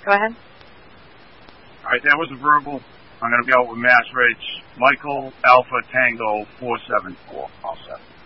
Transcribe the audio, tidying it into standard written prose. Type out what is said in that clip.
Go ahead. All right, that was a verbal. I'm going to be out with Mass Ridge. Michael Alpha Tango 474. All set.